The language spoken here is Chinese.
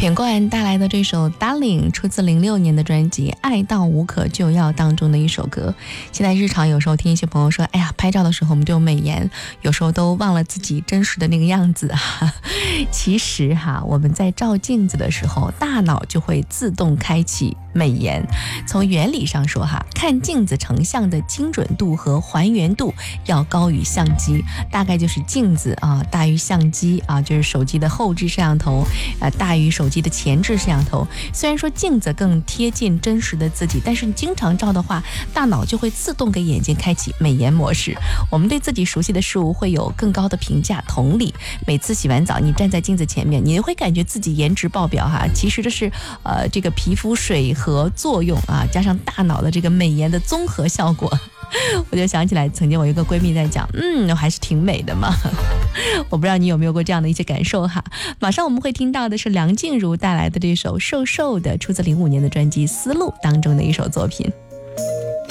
品冠带来的这首 Darling 出自06年的专辑《爱到无可救药》当中的一首歌。现在日常有时候听一些朋友说，哎呀，拍照的时候我们都有美颜，有时候都忘了自己真实的那个样子其实我们在照镜子的时候，大脑就会自动开启美颜。从原理上说看镜子成像的精准度和还原度要高于相机，大概就是镜子大于相机就是手机的后置摄像头大于手机的前置摄像头。虽然说镜子更贴近真实的自己，但是你经常照的话，大脑就会自动给眼睛开启美颜模式。我们对自己熟悉的事物会有更高的评价。同理，每次洗完澡，你站在镜子前面，你会感觉自己颜值爆表其实这是这个皮肤水合作用加上大脑的这个美颜的综合效果。我就想起来，曾经我一个闺蜜在讲，我还是挺美的嘛。我不知道你有没有过这样的一些感受马上我们会听到的是梁静茹带来的这首瘦瘦的，出自05年的专辑《丝路》当中的一首作品。